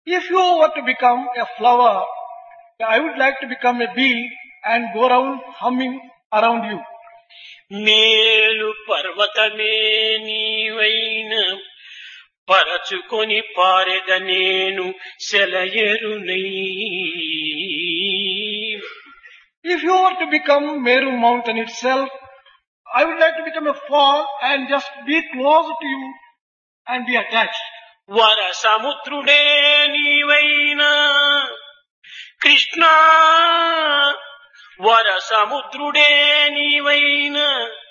If you were to become a flower, I would like to become a bee and go around humming around you. మేలు పర్వతమే నీవైన పరచుకొని పారెద నేను సెలయేరునై. If you were to become Meru mountain itself, I would like to become a fall and just be close to you and be attached. వర సముద్రుడే నీవైనా కృష్ణ, వర సముద్రుడే నీవైనా